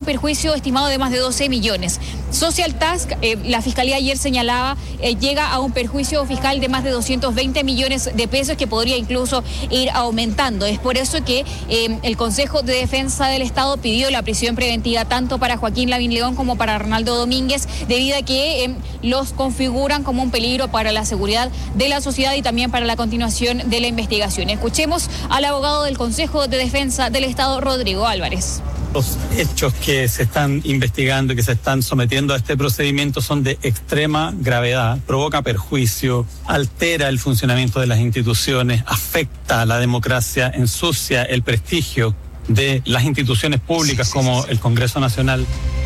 perjuicio estimado de más de 12 millones. Social Task, la Fiscalía ayer señalaba, llega a un perjuicio fiscal de más de 220 millones de pesos que podría incluso ir aumentando. Es por eso que el Consejo de Defensa del Estado pidió la prisión preventiva tanto para Joaquín Lavín León como para Arnaldo Domínguez, debido a que los configuran como un peligro para la seguridad de la sociedad y también para la continuación de la investigación. Escuchemos al abogado del Consejo de Defensa del Estado, Rodrigo Álvarez. Los hechos que se están investigando y que se están sometiendo a este procedimiento son de extrema gravedad, provoca perjuicio, altera el funcionamiento de las instituciones, afecta a la democracia, ensucia el prestigio de las instituciones públicas como el Congreso Nacional.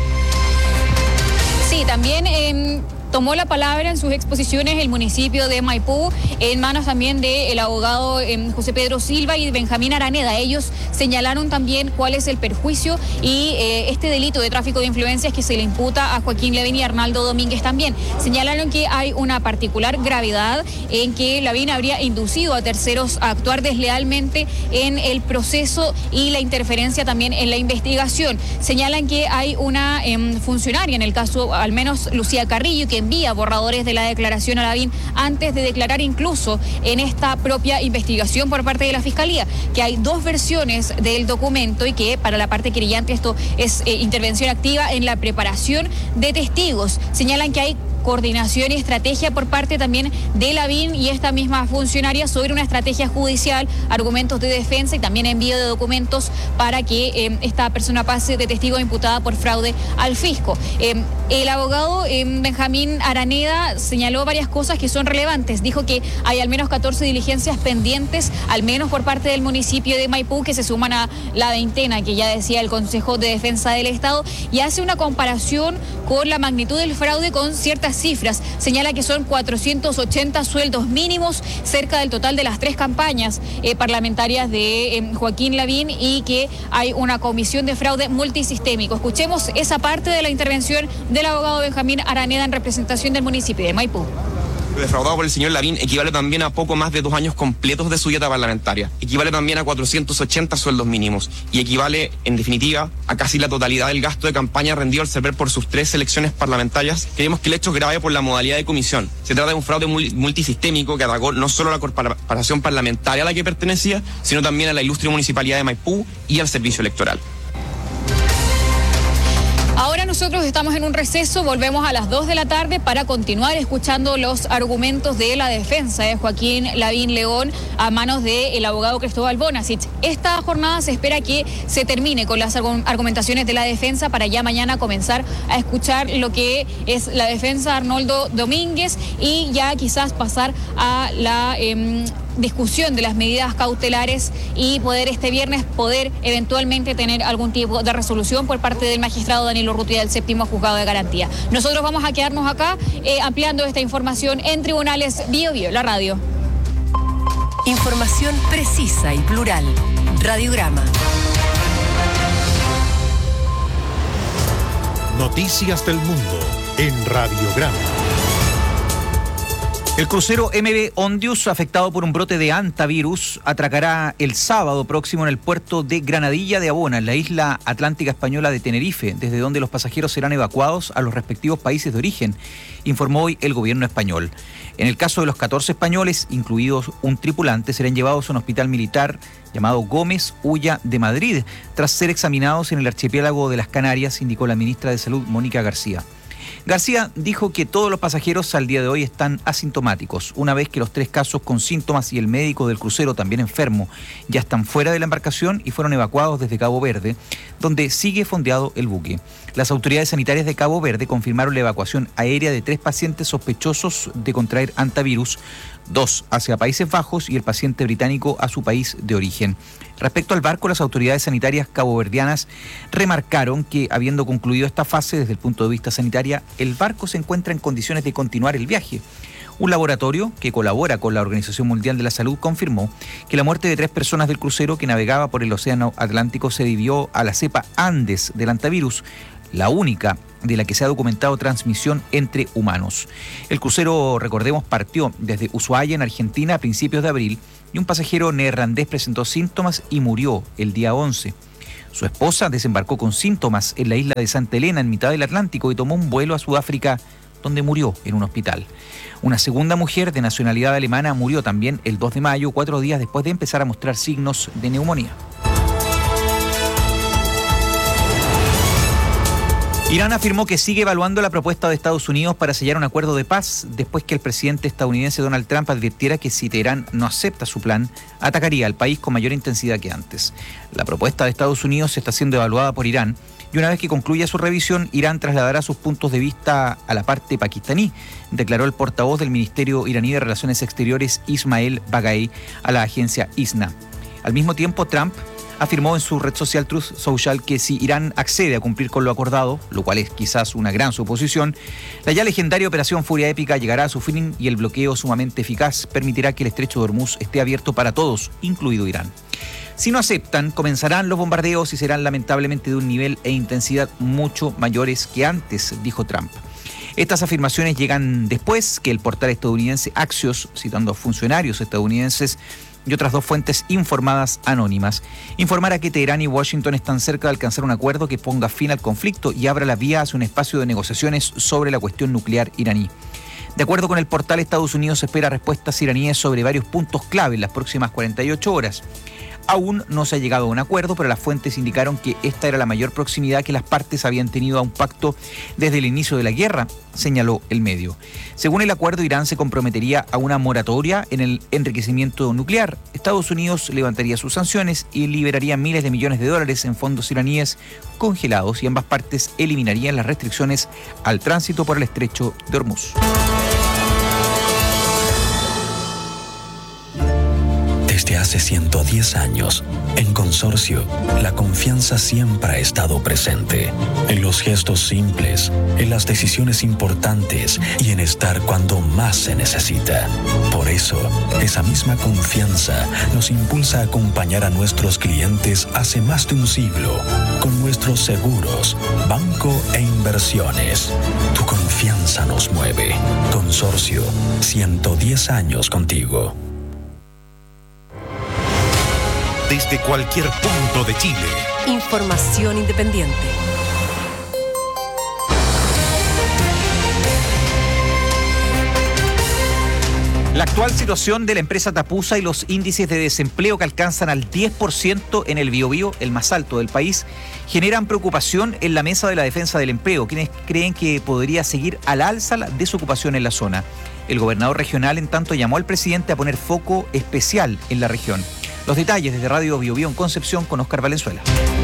Sí, también tomó la palabra en sus exposiciones el municipio de Maipú, en manos también del abogado José Pedro Silva y Benjamín Araneda. Ellos señalaron también cuál es el perjuicio y este delito de tráfico de influencias que se le imputa a Joaquín Lavín y Arnaldo Domínguez también. Señalaron que hay una particular gravedad en que Lavín habría inducido a terceros a actuar deslealmente en el proceso y la interferencia también en la investigación. Señalan que hay una funcionaria, en el caso al menos Lucía Carrillo, que envía borradores de la declaración a Lavín antes de declarar, incluso en esta propia investigación por parte de la Fiscalía, que hay dos versiones del documento y que para la parte querellante esto es intervención activa en la preparación de testigos. Señalan que hay coordinación y estrategia por parte también de Lavín y esta misma funcionaria sobre una estrategia judicial, argumentos de defensa y también envío de documentos para que esta persona pase de testigo imputada por fraude al fisco. El abogado Benjamín Araneda señaló varias cosas que son relevantes. Dijo que hay al menos 14 diligencias pendientes, al menos por parte del municipio de Maipú, que se suman a la veintena que ya decía el Consejo de Defensa del Estado, y hace una comparación con la magnitud del fraude con ciertas cifras. Señala que son 480 sueldos mínimos, cerca del total de las 3 campañas parlamentarias de Joaquín Lavín, y que hay una comisión de fraude multisistémico. Escuchemos esa parte de la intervención del abogado Benjamín Araneda en representación del municipio de Maipú. Lo defraudado por el señor Lavín equivale también a poco más de 2 años completos de su dieta parlamentaria. Equivale también a 480 sueldos mínimos. Y equivale, en definitiva, a casi la totalidad del gasto de campaña rendido al servir por sus 3 elecciones parlamentarias. Creemos que el hecho es grave por la modalidad de comisión. Se trata de un fraude multisistémico que atacó no solo a la corporación parlamentaria a la que pertenecía, sino también a la ilustre municipalidad de Maipú y al servicio electoral. Ahora nosotros estamos en un receso, volvemos a las 2 de la tarde para continuar escuchando los argumentos de la defensa de Joaquín Lavín León a manos del abogado Cristóbal Bonasich. Esta jornada se espera que se termine con las argumentaciones de la defensa para ya mañana comenzar a escuchar lo que es la defensa de Arnaldo Domínguez y ya quizás pasar a la discusión de las medidas cautelares y poder este viernes eventualmente tener algún tipo de resolución por parte del magistrado Danilo Urrutia del 7º Juzgado de Garantía. Nosotros vamos a quedarnos acá ampliando esta información en Tribunales Bio Bio, la radio. Información precisa y plural. Radiograma. Noticias del mundo en Radiograma. El crucero MV Ondius, afectado por un brote de hantavirus, atracará el sábado próximo en el puerto de Granadilla de Abona, en la isla atlántica española de Tenerife, desde donde los pasajeros serán evacuados a los respectivos países de origen, informó hoy el gobierno español. En el caso de los 14 españoles, incluidos un tripulante, serán llevados a un hospital militar llamado Gómez Ulla de Madrid, tras ser examinados en el archipiélago de las Canarias, indicó la ministra de Salud, Mónica García. García dijo que todos los pasajeros al día de hoy están asintomáticos, una vez que los 3 casos con síntomas y el médico del crucero también enfermo ya están fuera de la embarcación y fueron evacuados desde Cabo Verde, donde sigue fondeado el buque. Las autoridades sanitarias de Cabo Verde confirmaron la evacuación aérea de 3 pacientes sospechosos de contraer hantavirus, 2 hacia Países Bajos y el paciente británico a su país de origen. Respecto al barco, las autoridades sanitarias caboverdianas remarcaron que, habiendo concluido esta fase desde el punto de vista sanitario, el barco se encuentra en condiciones de continuar el viaje. Un laboratorio que colabora con la Organización Mundial de la Salud confirmó que la muerte de 3 personas del crucero que navegaba por el Océano Atlántico se debió a la cepa Andes del hantavirus, la única de la que se ha documentado transmisión entre humanos. El crucero, recordemos, partió desde Ushuaia, en Argentina, a principios de abril, y un pasajero neerlandés presentó síntomas y murió el día 11. Su esposa desembarcó con síntomas en la isla de Santa Elena, en mitad del Atlántico, y tomó un vuelo a Sudáfrica, donde murió en un hospital. Una segunda mujer de nacionalidad alemana murió también el 2 de mayo, 4 días después de empezar a mostrar signos de neumonía. Irán afirmó que sigue evaluando la propuesta de Estados Unidos para sellar un acuerdo de paz después que el presidente estadounidense Donald Trump advirtiera que si Teherán no acepta su plan, atacaría al país con mayor intensidad que antes. La propuesta de Estados Unidos está siendo evaluada por Irán y una vez que concluya su revisión, Irán trasladará sus puntos de vista a la parte pakistaní, declaró el portavoz del Ministerio iraní de Relaciones Exteriores Ismail Baghai a la agencia ISNA. Al mismo tiempo, Trump afirmó en su red social Truth Social que si Irán accede a cumplir con lo acordado, lo cual es quizás una gran suposición, la ya legendaria Operación Furia Épica llegará a su fin y el bloqueo sumamente eficaz permitirá que el estrecho de Hormuz esté abierto para todos, incluido Irán. Si no aceptan, comenzarán los bombardeos y serán lamentablemente de un nivel e intensidad mucho mayores que antes, dijo Trump. Estas afirmaciones llegan después que el portal estadounidense Axios, citando a funcionarios estadounidenses y otras 2 fuentes informadas anónimas, informara que Teherán y Washington están cerca de alcanzar un acuerdo que ponga fin al conflicto y abra la vía hacia un espacio de negociaciones sobre la cuestión nuclear iraní. De acuerdo con el portal, Estados Unidos espera respuestas iraníes sobre varios puntos clave en las próximas 48 horas. Aún no se ha llegado a un acuerdo, pero las fuentes indicaron que esta era la mayor proximidad que las partes habían tenido a un pacto desde el inicio de la guerra, señaló el medio. Según el acuerdo, Irán se comprometería a una moratoria en el enriquecimiento nuclear. Estados Unidos levantaría sus sanciones y liberaría miles de millones de dólares en fondos iraníes congelados y ambas partes eliminarían las restricciones al tránsito por el estrecho de Hormuz. Desde hace 110 años, en Consorcio, la confianza siempre ha estado presente. En los gestos simples, en las decisiones importantes y en estar cuando más se necesita. Por eso, esa misma confianza nos impulsa a acompañar a nuestros clientes hace más de un siglo, con nuestros seguros, banco e inversiones. Tu confianza nos mueve. Consorcio, 110 años contigo. Desde cualquier punto de Chile. Información independiente. La actual situación de la empresa Tapusa y los índices de desempleo que alcanzan al 10% en el Biobío, el más alto del país, generan preocupación en la mesa de la defensa del empleo, quienes creen que podría seguir al alza la desocupación en la zona. El gobernador regional, en tanto, llamó al presidente a poner foco especial en la región. Los detalles desde Radio Biobío en Concepción con Óscar Valenzuela.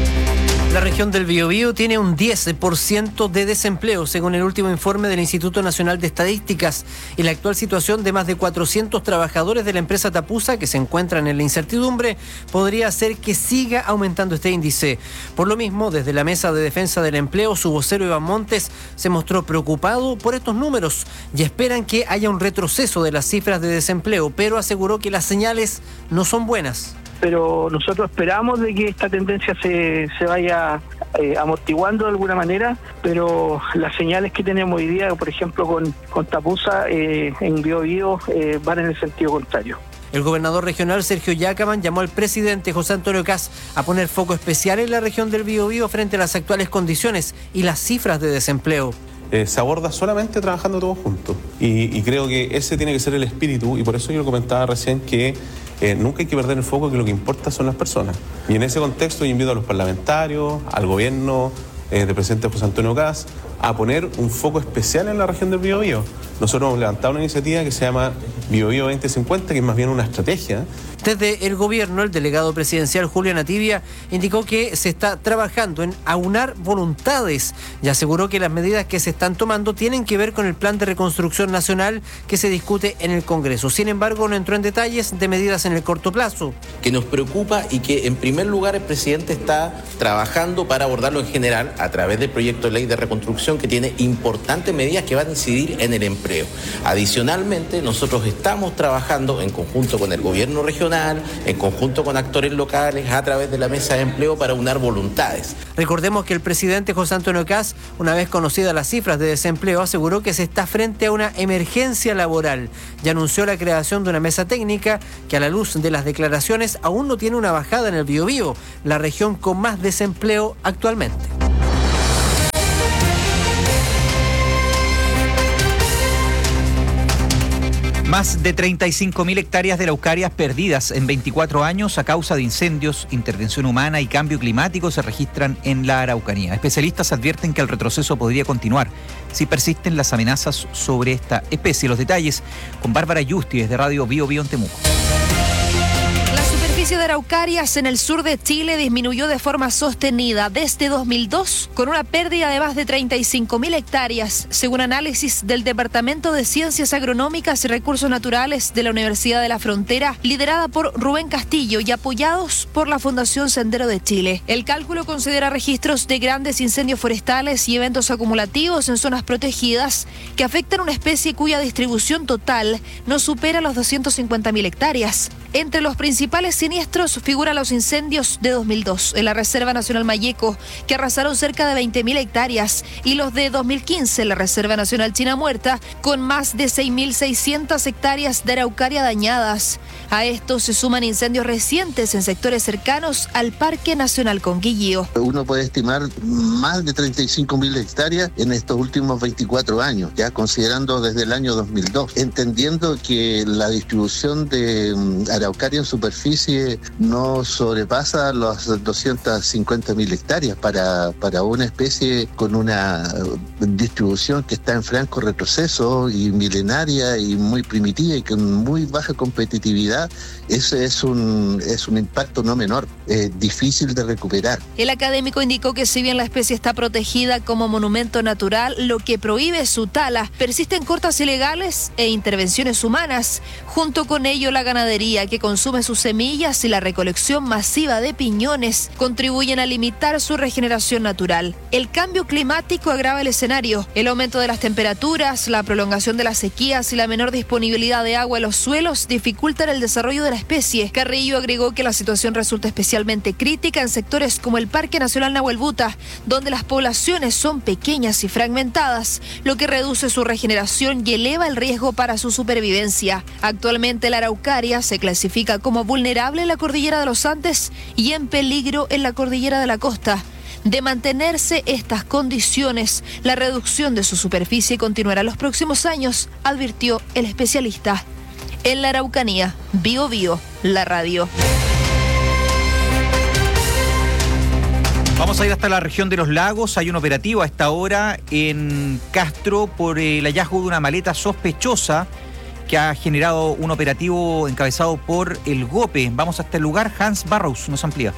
La región del Biobío tiene un 10% de desempleo, según el último informe del Instituto Nacional de Estadísticas, y la actual situación de más de 400 trabajadores de la empresa Tapusa, que se encuentran en la incertidumbre, podría hacer que siga aumentando este índice. Por lo mismo, desde la Mesa de Defensa del Empleo, su vocero Iván Montes se mostró preocupado por estos números y esperan que haya un retroceso de las cifras de desempleo, pero aseguró que las señales no son buenas. Pero nosotros esperamos de que esta tendencia se vaya amortiguando de alguna manera, pero las señales que tenemos hoy día, por ejemplo con Tapusa en Biobío, van en el sentido contrario. El gobernador regional Sergio Yacaman llamó al presidente José Antonio Kast a poner foco especial en la región del Biobío frente a las actuales condiciones y las cifras de desempleo. Se aborda solamente trabajando todos juntos y creo que ese tiene que ser el espíritu, y por eso yo comentaba recién que nunca hay que perder el foco, que lo que importa son las personas. Y en ese contexto yo invito a los parlamentarios, al gobierno del presidente José Antonio Kast, a poner un foco especial en la región del Biobío. Nosotros hemos levantado una iniciativa que se llama Biobío 2050, que es más bien una estrategia. Desde el gobierno, el delegado presidencial Julián Ativia indicó que se está trabajando en aunar voluntades y aseguró que las medidas que se están tomando tienen que ver con el plan de reconstrucción nacional que se discute en el Congreso. Sin embargo, no entró en detalles de medidas en el corto plazo. Que nos preocupa y que en primer lugar el presidente está trabajando para abordarlo en general a través del proyecto de ley de reconstrucción, que tiene importantes medidas que van a incidir en el empleo. empleo. Adicionalmente, nosotros estamos trabajando en conjunto con el gobierno regional, en conjunto con actores locales, a través de la mesa de empleo para unar voluntades. Recordemos que el presidente José Antonio Kast, una vez conocidas las cifras de desempleo, aseguró que se está frente a una emergencia laboral y anunció la creación de una mesa técnica que, a la luz de las declaraciones, aún no tiene una bajada en el Biobío, la región con más desempleo actualmente. Más de 35.000 hectáreas de araucarias perdidas en 24 años a causa de incendios, intervención humana y cambio climático se registran en la Araucanía. Especialistas advierten que el retroceso podría continuar si persisten las amenazas sobre esta especie. Los detalles con Bárbara Yusti desde Radio Bio Bio en Temuco. La superficie de araucarias en el sur de Chile disminuyó de forma sostenida desde 2002 con una pérdida de más de 35.000 hectáreas, según análisis del Departamento de Ciencias Agronómicas y Recursos Naturales de la Universidad de la Frontera, liderada por Rubén Castillo y apoyados por la Fundación Sendero de Chile. El cálculo considera registros de grandes incendios forestales y eventos acumulativos en zonas protegidas que afectan a una especie cuya distribución total no supera los 250.000 hectáreas. Entre los principales siniestros figuran los incendios de 2002 en la Reserva Nacional Mayeco, que arrasaron cerca de 20.000 hectáreas, y los de 2015 en la Reserva Nacional China Muerta, con más de 6.600 hectáreas de araucaria dañadas. A estos se suman incendios recientes en sectores cercanos al Parque Nacional Conquillío. Uno puede estimar más de 35.000 hectáreas en estos últimos 24 años, ya considerando desde el año 2002, entendiendo que la distribución de araucaria en superficie no sobrepasa las 250.000 hectáreas para una especie con una distribución que está en franco retroceso y milenaria y muy primitiva y con muy baja competitividad. Ese es un impacto no menor, difícil de recuperar. El académico indicó que si bien la especie está protegida como monumento natural, lo que prohíbe su tala, persisten cortas ilegales e intervenciones humanas. Junto con ello, la ganadería que consume sus semillas y la recolección masiva de piñones contribuyen a limitar su regeneración natural. El cambio climático agrava el escenario. El aumento de las temperaturas, la prolongación de las sequías y la menor disponibilidad de agua en los suelos dificultan el desarrollo de la especie. Carrillo agregó que la situación resulta especialmente crítica en sectores como el Parque Nacional Nahuel Buta, donde las poblaciones son pequeñas y fragmentadas, lo que reduce su regeneración y eleva el riesgo para su supervivencia. Actualmente la araucaria se clasifica como vulnerable en la cordillera de los Andes y en peligro en la cordillera de la costa. De mantenerse estas condiciones, la reducción de su superficie continuará en los próximos años, advirtió el especialista. En la Araucanía, Bio Bio, la radio. Vamos a ir hasta la región de los lagos. Hay un operativo a esta hora en Castro por el hallazgo de una maleta sospechosa que ha generado un operativo encabezado por el GOPE. Vamos hasta el lugar. Hans Barrows nos amplía.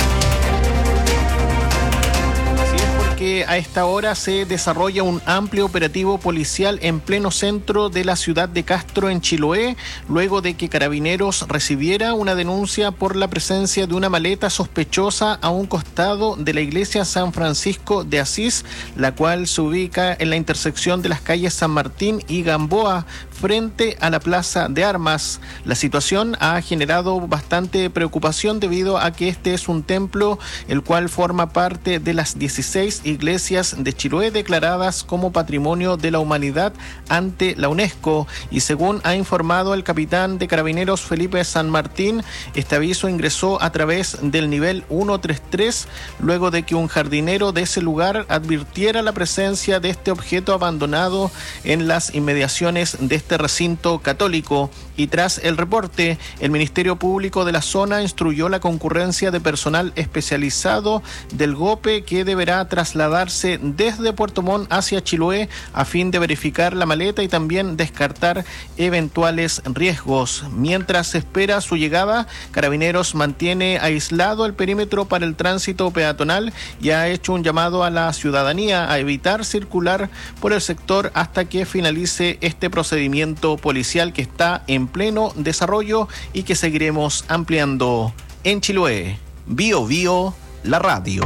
Que a esta hora se desarrolla un amplio operativo policial en pleno centro de la ciudad de Castro, en Chiloé, luego de que Carabineros recibiera una denuncia por la presencia de una maleta sospechosa a un costado de la iglesia San Francisco de Asís, la cual se ubica en la intersección de las calles San Martín y Gamboa, frente a la Plaza de Armas. La situación ha generado bastante preocupación debido a que este es un templo el cual forma parte de las 16 iglesias de Chiloé declaradas como Patrimonio de la Humanidad ante la UNESCO, y según ha informado el capitán de Carabineros Felipe San Martín, este aviso ingresó a través del nivel 133 luego de que un jardinero de ese lugar advirtiera la presencia de este objeto abandonado en las inmediaciones de este recinto católico, y tras el reporte, el Ministerio Público de la zona instruyó la concurrencia de personal especializado del GOPE que deberá trasladarse desde Puerto Montt hacia Chiloé a fin de verificar la maleta y también descartar eventuales riesgos. Mientras se espera su llegada, Carabineros mantiene aislado el perímetro para el tránsito peatonal y ha hecho un llamado a la ciudadanía a evitar circular por el sector hasta que finalice este procedimiento policial que está en pleno desarrollo y que seguiremos ampliando. En Chiloé, Bio Bio, la radio.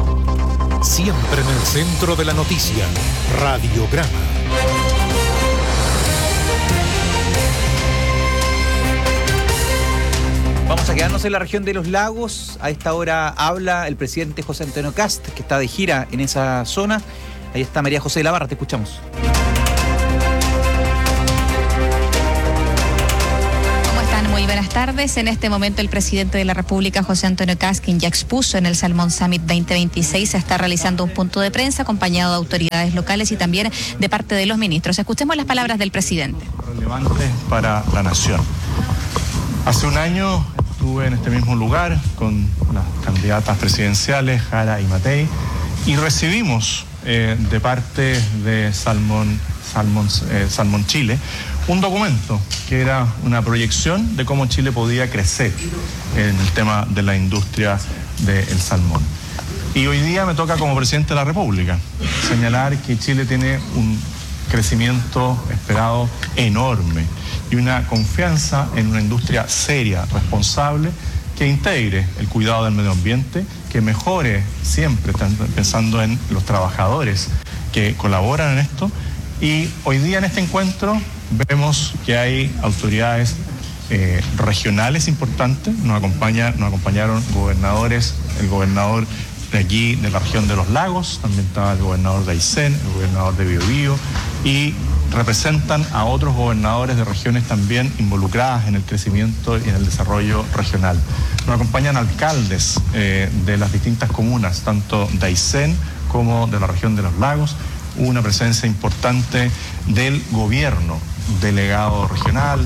Siempre en el centro de la noticia, Radiograma. Vamos a quedarnos en la región de los lagos. A esta hora habla el presidente José Antonio Kast, que está de gira en esa zona. Ahí está María José de la Barra, te escuchamos. Muy buenas tardes. En este momento el presidente de la República, José Antonio Kast, quien ya expuso en el Salmón Summit 2026, está realizando un punto de prensa acompañado de autoridades locales y también de parte de los ministros. Escuchemos las palabras del presidente. Relevante para la nación. Hace un año estuve en este mismo lugar con las candidatas presidenciales, Jara y Matei, y recibimos de parte de Salmón Chile un documento que era una proyección de cómo Chile podía crecer en el tema de la industria del salmón. Y hoy día me toca como presidente de la República señalar que Chile tiene un crecimiento esperado enorme y una confianza en una industria seria, responsable, que integre el cuidado del medio ambiente, que mejore siempre, pensando en los trabajadores que colaboran en esto. Y hoy día en este encuentro vemos que hay autoridades regionales importantes. Nos acompañaron gobernadores, el gobernador de aquí, de la región de los lagos, también estaba el gobernador de Aysén, el gobernador de Biobío, y representan a otros gobernadores de regiones también involucradas en el crecimiento y en el desarrollo regional. Nos acompañan alcaldes de las distintas comunas, tanto de Aysén como de la región de los lagos. Hubo una presencia importante del gobierno, delegado regional,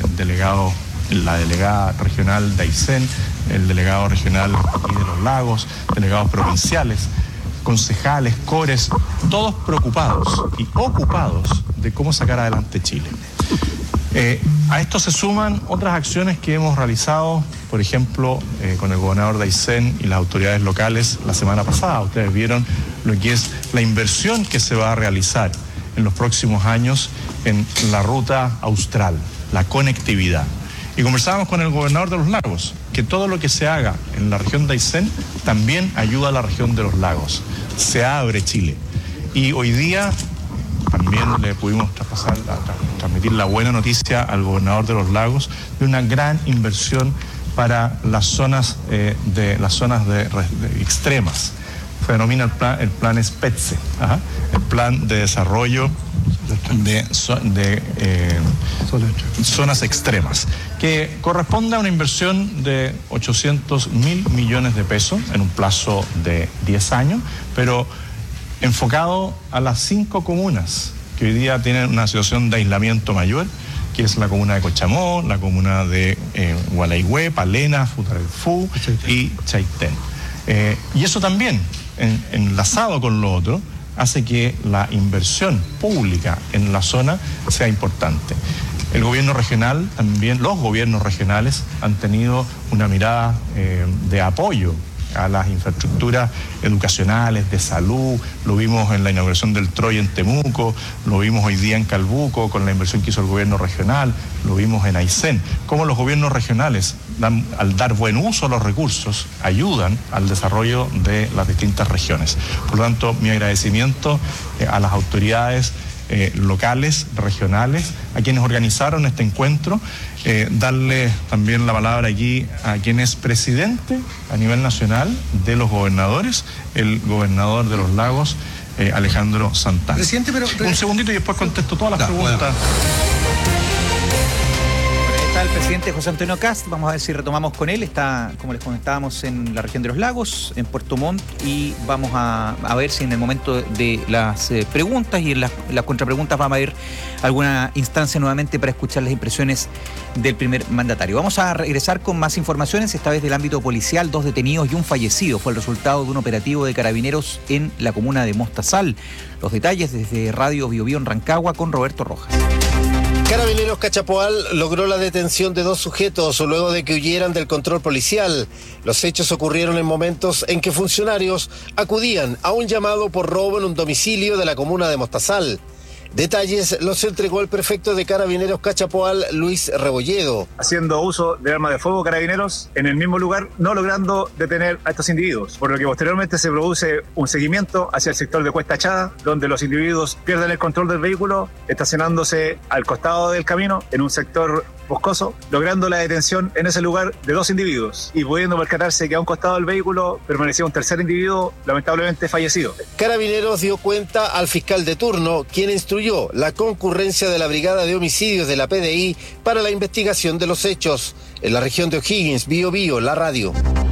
la delegada regional de Aysén, el delegado regional de los lagos, delegados provinciales, concejales, cores, todos preocupados y ocupados de cómo sacar adelante Chile. A esto se suman otras acciones que hemos realizado, por ejemplo, con el gobernador de Aysén y las autoridades locales la semana pasada. Ustedes vieron lo que es la inversión que se va a realizar en los próximos años en la ruta austral, la conectividad. Y conversábamos con el gobernador de los lagos, que todo lo que se haga en la región de Aysén también ayuda a la región de los lagos. Se abre Chile. Y hoy día también le pudimos transmitir la buena noticia al gobernador de los lagos de una gran inversión para las zonas extremas. Se denomina el plan SPETSE, el plan de desarrollo de zonas extremas, que corresponde a una inversión de 800.000 millones de pesos en un plazo de 10 años, pero enfocado a las 5 comunas que hoy día tienen una situación de aislamiento mayor, que es la comuna de Cochamó, la comuna de Gualeguay, Palena, Futarelfú y Chaitén. Y eso también, enlazado con lo otro, hace que la inversión pública en la zona sea importante. El gobierno regional, también los gobiernos regionales han tenido una mirada de apoyo a las infraestructuras educacionales, de salud. Lo vimos en la inauguración del Troy en Temuco, lo vimos hoy día en Calbuco con la inversión que hizo el gobierno regional, lo vimos en Aysén. Cómo los gobiernos regionales, al dar buen uso a los recursos, ayudan al desarrollo de las distintas regiones. Por lo tanto, mi agradecimiento a las autoridades locales, regionales, a quienes organizaron este encuentro. Darle también la palabra aquí a quien es presidente a nivel nacional de los gobernadores, el gobernador de los lagos, Alejandro Santana. Presidente, un segundito y después contesto todas las preguntas. Bueno. Está el presidente José Antonio Kast, vamos a ver si retomamos con él. Está, como les comentábamos, en la región de los lagos, en Puerto Montt, y vamos a ver si en el momento de las preguntas y en las contrapreguntas vamos a ver alguna instancia nuevamente para escuchar las impresiones del primer mandatario. Vamos a regresar con más informaciones, esta vez del ámbito policial. 2 detenidos y un fallecido fue el resultado de un operativo de carabineros en la comuna de Mostazal. Los detalles desde Radio Biobío en Rancagua con Roberto Rojas. Carabineros Cachapoal logró la detención de 2 sujetos luego de que huyeran del control policial. Los hechos ocurrieron en momentos en que funcionarios acudían a un llamado por robo en un domicilio de la comuna de Mostazal. Detalles los entregó el prefecto de Carabineros Cachapoal, Luis Rebolledo. Haciendo uso de armas de fuego, Carabineros en el mismo lugar, no logrando detener a estos individuos, por lo que posteriormente se produce un seguimiento hacia el sector de Cuesta Achada, donde los individuos pierden el control del vehículo, estacionándose al costado del camino en un sector boscoso, logrando la detención en ese lugar de 2 individuos y pudiendo percatarse que a un costado del vehículo permanecía un tercer individuo, lamentablemente fallecido. Carabineros dio cuenta al fiscal de turno, quien instruyó la concurrencia de la Brigada de Homicidios de la PDI para la investigación de los hechos. En la región de O'Higgins, Biobío, la radio.